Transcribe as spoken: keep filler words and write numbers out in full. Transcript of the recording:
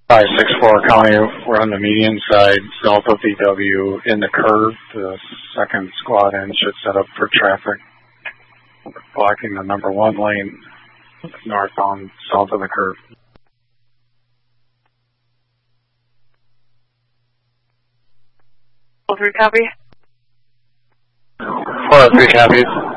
five six four County, we're on the median side, south of V W in the curve. The second squad in should set up for traffic, blocking the number one lane northbound south of the curve. Four three copy. Four three copies.